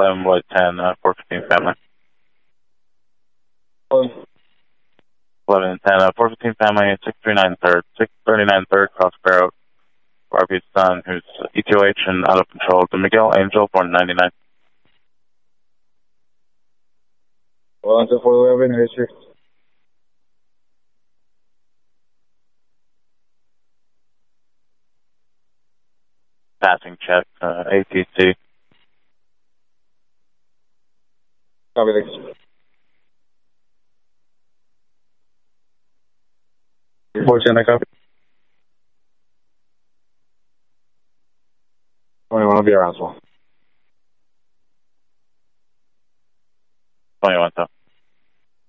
11 Lloyd 10, 415 family. 11 and 10, 415 family, 639 third, 639 third, Crossbarrow, Barbie's son, who's ETOH and out of control. The Miguel Angel, born 99. Well, until 411, history. Passing check, ATC. Copy, thanks. 410, I copy. 21, I'll be around as well. 21, so.